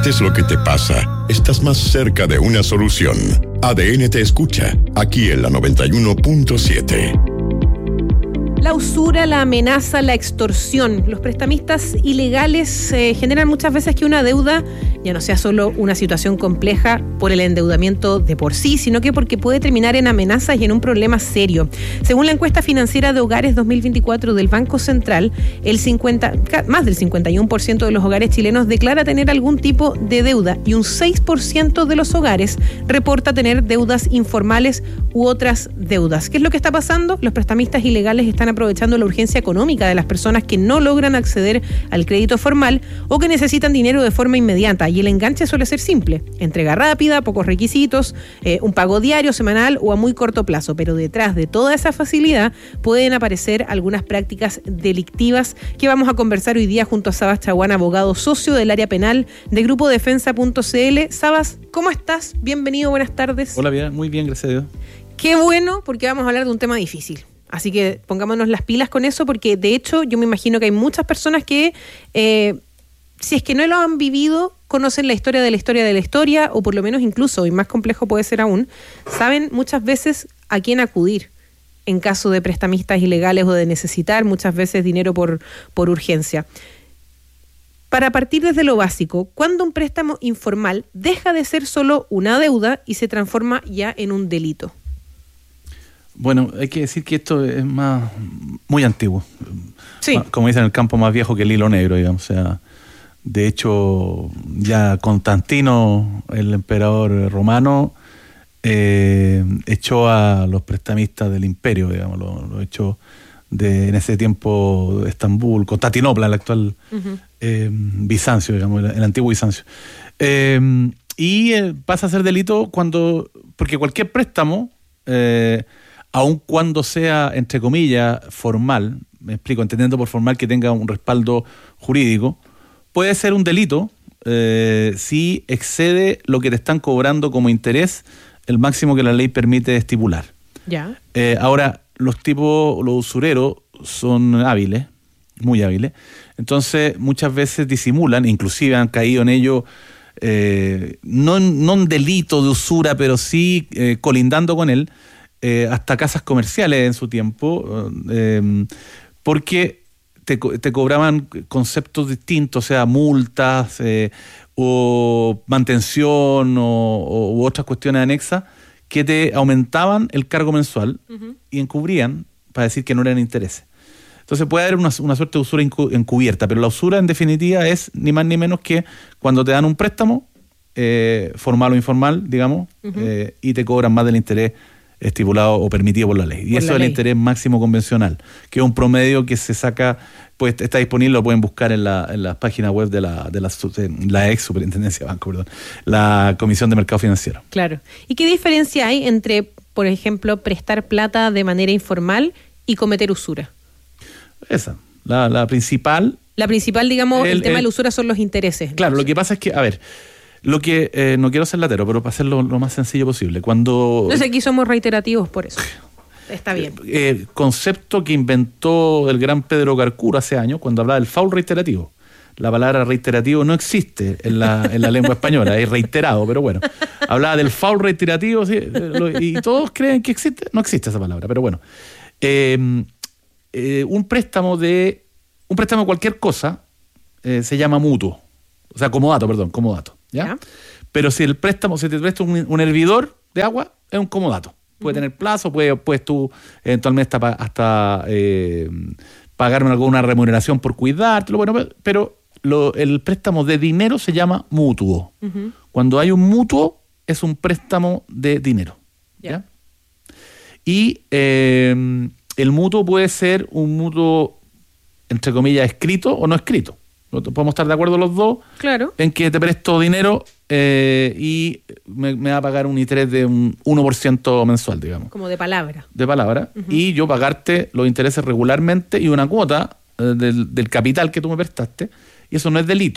compartes lo que te pasa, estás más cerca de una solución. ADN te escucha, aquí en la 91.7. La usura, la amenaza, la extorsión. Los prestamistas ilegales generan muchas veces que una deuda ya no sea solo una situación compleja por el endeudamiento de por sí, sino que porque puede terminar en amenazas y en un problema serio. Según la encuesta financiera de hogares 2024 del Banco Central, más del 51% de los hogares chilenos declara tener algún tipo de deuda y un 6% de los hogares reporta tener deudas informales u otras deudas. ¿Qué es lo que está pasando? Los prestamistas ilegales están aprovechando la urgencia económica de las personas que no logran acceder al crédito formal o que necesitan dinero de forma inmediata, y el enganche suele ser simple: entrega rápida, pocos requisitos, un pago diario, semanal o a muy corto plazo. Pero detrás de toda esa facilidad pueden aparecer algunas prácticas delictivas que vamos a conversar hoy día junto a Sabas Chaguán, abogado socio del área penal de Grupo Defensa.cl. Sabas, ¿cómo estás? Bienvenido, buenas tardes. Hola, bien, muy bien, gracias a Dios. Qué bueno, porque vamos a hablar de un tema difícil. Así que pongámonos las pilas con eso, porque de hecho yo me imagino que hay muchas personas que, si es que no lo han vivido, conocen la historia de la historia de la historia, o por lo menos incluso, y más complejo puede ser aún, saben muchas veces a quién acudir en caso de prestamistas ilegales o de necesitar muchas veces dinero por urgencia. Para partir desde lo básico, ¿cuándo un préstamo informal deja de ser solo una deuda y se transforma ya en un delito? Bueno, hay que decir que esto es muy antiguo. Sí. Como dicen, el campo más viejo que el hilo negro, digamos. O sea, de hecho, ya Constantino, el emperador romano, echó a los prestamistas del imperio, digamos, lo echó en ese tiempo de Estambul, Constantinopla, el actual Bizancio, digamos, el antiguo Bizancio. Y pasa a ser delito porque cualquier préstamo, aun cuando sea, entre comillas, formal, me explico, entendiendo por formal que tenga un respaldo jurídico, puede ser un delito si excede lo que te están cobrando como interés, el máximo que la ley permite estipular. Ya. Ahora, los usureros son hábiles, muy hábiles, entonces muchas veces disimulan, inclusive han caído en ello, no un delito de usura, pero sí colindando con él, hasta casas comerciales en su tiempo, porque te cobraban conceptos distintos, o sea, multas o mantención u otras cuestiones anexas que te aumentaban el cargo mensual y encubrían para decir que no eran intereses. Entonces puede haber una suerte de usura encubierta, pero la usura en definitiva es ni más ni menos que cuando te dan un préstamo, formal o informal, digamos, y te cobran más del interés estipulado o permitido por la ley. Y eso es el interés máximo convencional, que es un promedio que se saca, pues está disponible, lo pueden buscar en la página web de la ex Superintendencia de Banco, perdón, la Comisión de Mercado Financiero. Claro. ¿Y qué diferencia hay entre, por ejemplo, prestar plata de manera informal y cometer usura? Esa, la principal. La principal, digamos, el tema de la usura son los intereses. Claro, lo que pasa es que, a ver, lo que no quiero ser latero, pero para hacerlo lo más sencillo posible. No sé, aquí somos reiterativos por eso. Está bien. Concepto que inventó el gran Pedro Carcuro hace años, cuando hablaba del faul reiterativo. La palabra reiterativo no existe en la lengua española, es reiterado, pero bueno. Hablaba del faul reiterativo, ¿sí? Y todos creen que existe. No existe esa palabra, pero bueno. Un préstamo de cualquier cosa se llama mutuo. O sea, comodato. ¿Ya? Pero si el préstamo, si te presta un hervidor de agua, es un comodato. Puede tener plazo, puedes tú eventualmente hasta pagarme alguna remuneración por cuidártelo, bueno, pero el préstamo de dinero se llama mutuo. Cuando hay un mutuo, es un préstamo de dinero. ¿Ya? Y el mutuo puede ser un mutuo, entre comillas, escrito o no escrito. Podemos estar de acuerdo los dos, claro, en que te presto dinero y me va a pagar un interés de un 1% mensual, digamos. Como de palabra. De palabra. Y yo pagarte los intereses regularmente y una cuota del capital que tú me prestaste, y eso no es delito.